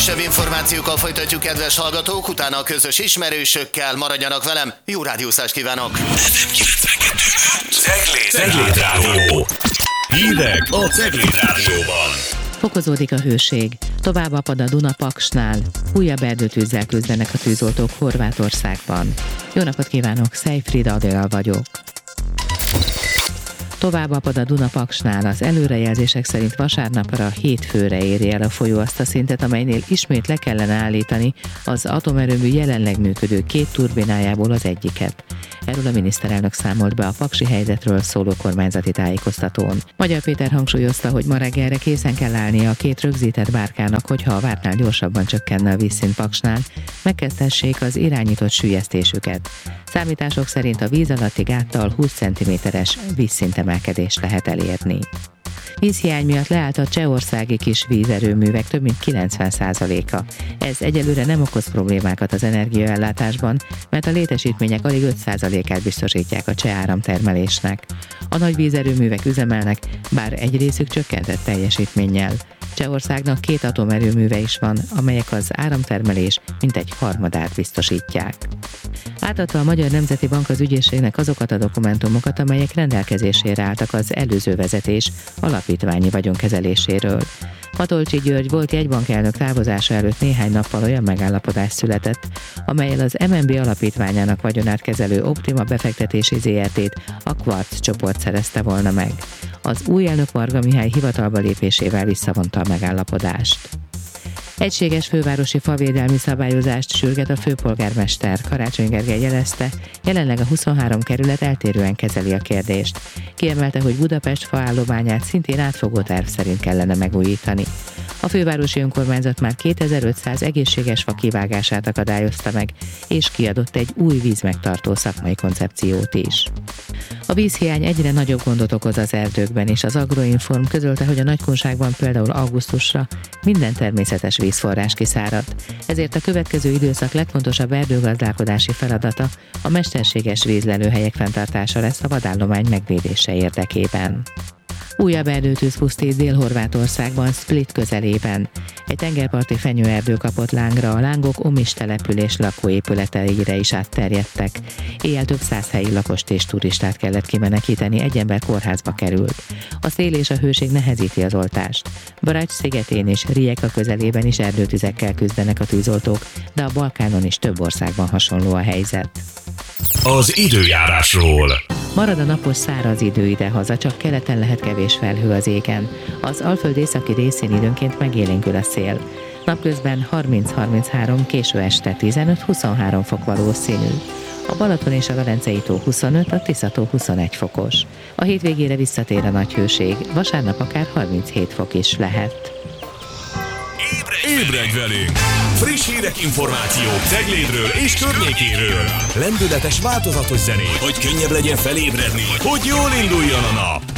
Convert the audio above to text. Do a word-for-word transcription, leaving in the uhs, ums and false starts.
legfrissebb információkkal folytatjuk, kedves hallgatók, utána a közös ismerősökkel. Maradjanak velem, jó rádiózást kívánok! Cegléd Rádió. Hírek a Cegléd Rádióban. Fokozódik a hőség. Tovább apad a Duna Paksnál. Újabb erdőtűzzel küzdenek a tűzoltók Horvátországban. Jó napot kívánok, Szejfried Adél vagyok. Tovább apad a Duna Paksnál. Az előrejelzések szerint vasárnapra hétfőre éri el a folyó azt a szintet, amelynél ismét le kellene állítani az atomerőmű jelenleg működő két turbinájából az egyiket. Erről a miniszterelnök számolt be a paksi helyzetről szóló kormányzati tájékoztatón. Magyar Péter hangsúlyozta, hogy ma reggelre készen kell állnia a két rögzített bárkának, hogyha a vártnál gyorsabban csökkenne a vízszint Paksnál, megkezdhessék az irányított süllyesztésüket. Számítások szerint a víz alatti gáttal húsz centiméteres vízszintemelkedést lehet elérni. Vízhiány miatt leállt a csehországi kis vízerőművek több mint kilencven százaléka. Ez egyelőre nem okoz problémákat az energiaellátásban, mert a létesítmények alig öt százalékát biztosítják a cseh áramtermelésnek. A nagy vízerőművek üzemelnek, bár egy részük csökkentett teljesítménnyel. Csehországnak két atomerőműve is van, amelyek az áramtermelés mintegy harmadát biztosítják. Átadta a Magyar Nemzeti Bank az ügyészségnek azokat a dokumentumokat, amelyek rendelkezésére álltak az előző vezetés alapítványi vagyonkezeléséről. Matolcsy György volt jegybankelnök távozása előtt néhány nappal olyan megállapodás született, amellyel az em en bé alapítványának vagyonát kezelő Optima befektetési zé er té-t a Quartz csoport szerezte volna meg. Az új elnök Varga Mihály hivatalba lépésével visszavonta a megállapodást. Egységes fővárosi favédelmi szabályozást sürget a főpolgármester. Karácsony Gergely jelezte, jelenleg a huszonhárom kerület eltérően kezeli a kérdést. Kiemelte, hogy Budapest faállományát szintén átfogó terv szerint kellene megújítani. A fővárosi önkormányzat már kétezer-ötszáz egészséges fa kivágását akadályozta meg, és kiadott egy új vízmegtartó szakmai koncepciót is. A vízhiány egyre nagyobb gondot okoz az erdőkben, és az Agroinform közölte, hogy a Nagykunságban például augusztusra minden természetes vízforrás kiszáradt. Ezért a következő időszak legfontosabb erdőgazdálkodási feladata a mesterséges vízlelőhelyek fenntartása lesz a vadállomány megvédése érdekében. Újabb erdőtűz pusztít Dél-Horvátországban, Split közelében. Egy tengerparti fenyőerdő kapott lángra, a lángok Omis település lakóépületeire is átterjedtek. Éjjel több száz helyi lakost és turistát kellett kimenekíteni, egy ember kórházba került. A szél és a hőség nehezíti az oltást. Brač szigetén és Rijeka közelében is erdőtüzekkel küzdenek a tűzoltók, de a Balkánon is több országban hasonló a helyzet. Az időjárásról. Marad a napos száraz idő idehaza, csak keleten lehet kevés felhő az égen. Az Alföld északi részén időnként megélénkül a szél. Napközben harminc-harminchárom, késő este tizenöt-huszonhárom fok valószínű. A Balaton és a Velencei-tó huszonöt, a Tisza-tó huszonegy fokos. A hétvégére visszatér a nagy hőség, vasárnap akár harminchét fok is lehet. Ébredj velünk! Friss hírek, információk Ceglédről és környékéről. Lendületes, változatos zenék, hogy könnyebb legyen felébredni, hogy jól induljon a nap.